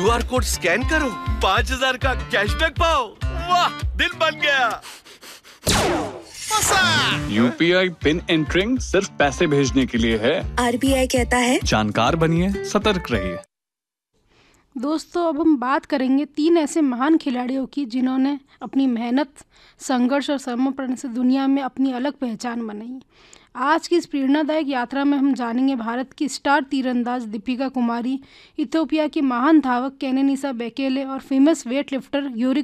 QR code scan करो, 5,000 का cashback पाओ। वाह, दिल बन गया। यूपीआई पिन एंटरिंग सिर्फ पैसे भेजने के लिए है। आरबीआई कहता है जानकार बनिए, सतर्क रहिए। दोस्तों, अब हम बात करेंगे 3 ऐसे महान खिलाड़ियों की जिन्होंने अपनी मेहनत, संघर्ष और समर्पण से दुनिया में अपनी अलग पहचान बनाई। आज की इस प्रेरणादायक यात्रा में हम जानेंगे भारत की स्टार तीरंदाज दीपिका कुमारी, इथियोपिया की महान धावक केनिसा बेकेले और फेमस वेट लिफ्टर यूरिक